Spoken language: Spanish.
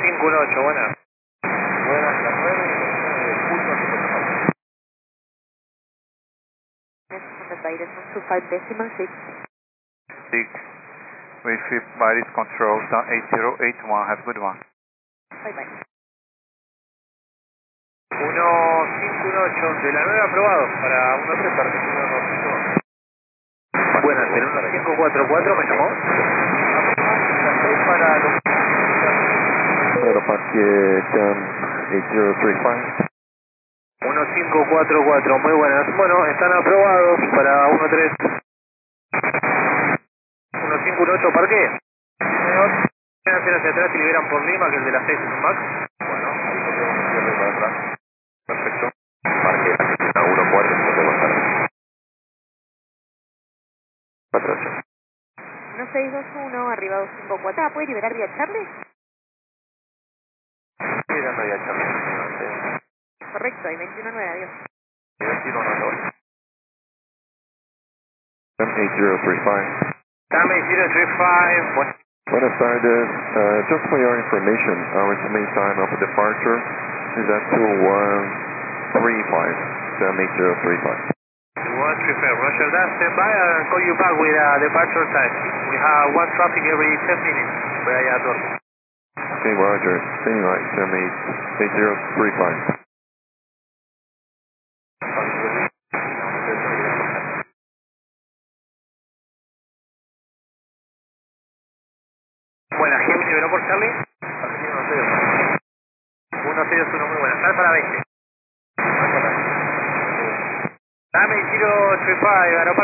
1518, buenas. Buenas, las 9 de julio. Direction to 5.6. 6. With Paris control, down 8081, have a good one. Bye bye. 1518, de la 9 aprobado para 13 para Buenas, el 1544 me llamó. Para los... Aeroparque 8035. 1544, muy buenas. Bueno, están aprobados para 13. 1518, ¿parque? Señor, hacer hacia atrás y liberan por Lima, que el de las 6 es un max. Bueno, ahí tenemos un cierre para atrás. Perfecto. Parque Argentina 14, se puede pasar. 48. 1621, arriba 254. ¿Puede liberar vía Charlie? Sí, dando ya Charlie. Correcto, hay 21.9, adiós. 21.9. 8035. Dame 035, bueno. Buenas tardes. Just for your information, our estimated time of departure is at 2135. 8035. 2135, Roger that. Stand by and call you back with departure time. We have one traffic every 10 minutes. Voy allá a todos. Okay, Roger. Standing right, 8035. Buenas, ¿quién liberó por Charlie? 101, muy buenas. Sal para 20. Dame 035, aeropuerto.